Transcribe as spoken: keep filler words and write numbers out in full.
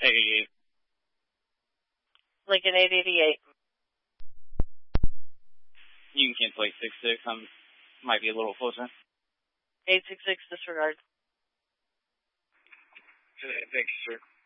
eight eighty-eight. Lincoln eight eighty-eight. You can cancel eight six six. I might be a little closer. eight six six, disregard. Thanks, sir.